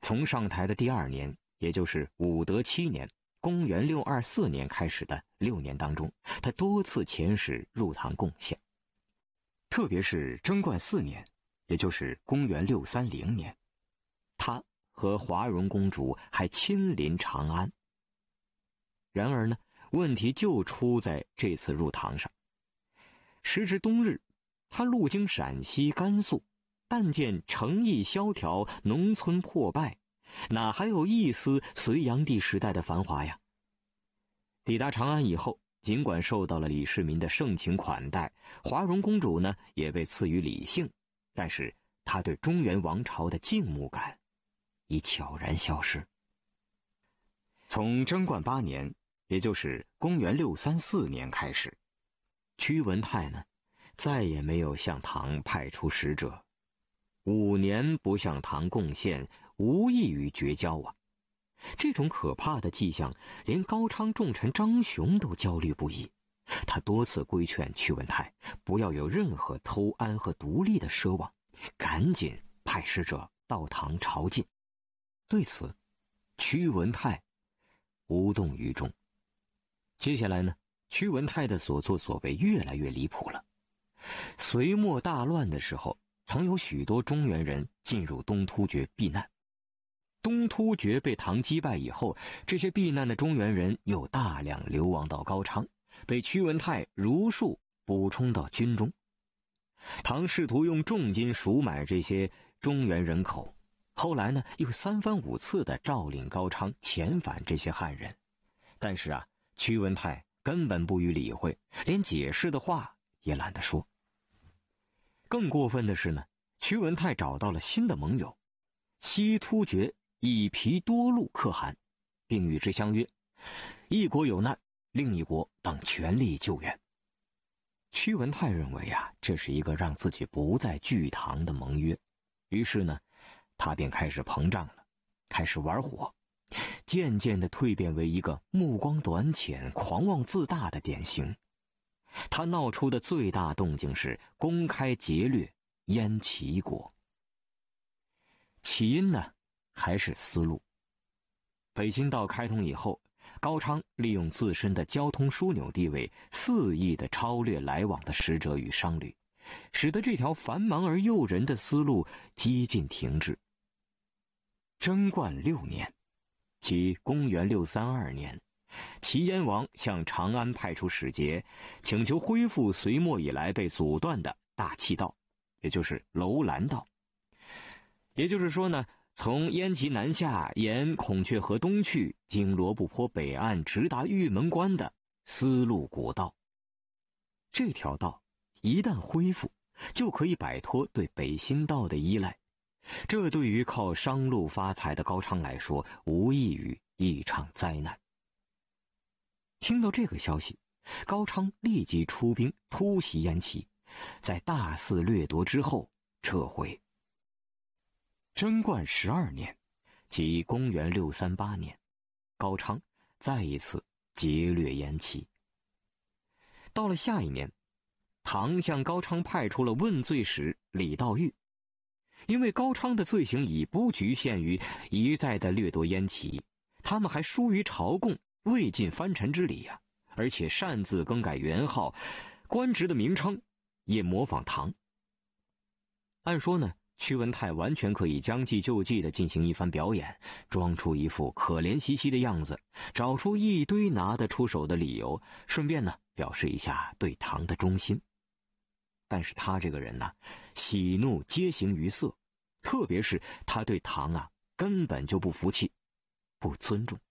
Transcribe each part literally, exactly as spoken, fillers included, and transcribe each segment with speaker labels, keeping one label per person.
Speaker 1: 从上台的第二年，也就是武德七年，公元六二四年开始的六年当中，他多次遣使入唐贡献。特别是贞观四年，也就是公元六三零年，他和华容公主还亲临长安。然而呢，问题就出在这次入唐上。时值冬日，他路经陕西、甘肃，但见城邑萧条，农村破败，哪还有一丝隋炀帝时代的繁华呀？抵达长安以后，尽管受到了李世民的盛情款待，华容公主呢也被赐予李姓，但是她对中原王朝的敬慕感已悄然消失。从贞观八年，也就是公元六三四年开始，屈文泰呢再也没有向唐派出使者，五年不向唐贡献，无异于绝交啊！这种可怕的迹象，连高昌重臣张雄都焦虑不已。他多次规劝屈文泰不要有任何偷安和独立的奢望，赶紧派使者到唐朝觐。对此，屈文泰无动于衷。接下来呢，屈文泰的所作所为越来越离谱了。隋末大乱的时候，曾有许多中原人进入东突厥避难。东突厥被唐击败以后，这些避难的中原人又大量流亡到高昌，被屈文泰如数补充到军中。唐试图用重金赎买这些中原人口，后来呢，又三番五次的诏令高昌遣返这些汉人。但是啊，屈文泰根本不予理会，连解释的话也懒得说。更过分的是呢，屈文泰找到了新的盟友，西突厥以皮多禄可汗，并与之相约，一国有难，另一国当全力救援。屈文泰认为啊，这是一个让自己不再惧唐的盟约，于是呢，他便开始膨胀了，开始玩火，渐渐地蜕变为一个目光短浅、狂妄自大的典型。他闹出的最大动静是公开劫掠燕齐国。起因呢，还是丝路。北京道开通以后，高昌利用自身的交通枢纽地位，肆意的超掠来往的使者与商旅，使得这条繁忙而诱人的丝路几近停滞。贞观六年，即公元六三二年，齐燕王向长安派出使节，请求恢复隋末以来被阻断的大气道，也就是楼兰道。也就是说呢，从燕齐南下，沿孔雀河东去，经罗布泊北岸，直达玉门关的丝路古道。这条道一旦恢复，就可以摆脱对北新道的依赖，这对于靠商路发财的高昌来说，无异于一场灾难。听到这个消息，高昌立即出兵突袭燕齐，在大肆掠夺之后撤回。贞观十二年，即公元六三八年，高昌再一次劫掠燕齐。到了下一年，唐向高昌派出了问罪使李道玉。因为高昌的罪行已不局限于一再的掠夺燕齐，他们还疏于朝贡，未尽藩臣之礼呀、啊，而且擅自更改元号，官职的名称也模仿唐。按说呢，屈文泰完全可以将计就计的进行一番表演，装出一副可怜兮兮的样子，找出一堆拿得出手的理由，顺便呢表示一下对唐的忠心。但是他这个人呢，喜怒皆形于色，特别是他对唐啊根本就不服气，不尊重。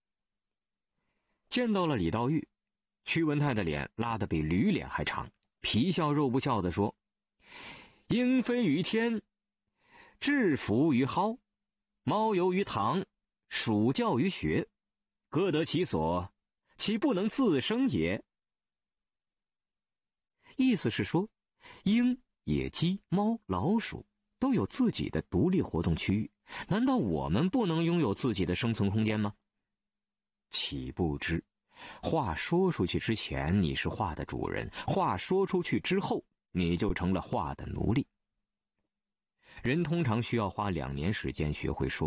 Speaker 1: 见到了李道玉，屈文泰的脸拉得比驴脸还长，皮笑肉不笑地说：鹰飞于天，雉伏于蒿，猫游于塘，鼠叫于穴，各得其所，其不能自生也。意思是说，鹰、野鸡、猫、老鼠都有自己的独立活动区域，难道我们不能拥有自己的生存空间吗？岂不知，话说出去之前你是话的主人，话说出去之后你就成了话的奴隶。人通常需要花两年时间学会说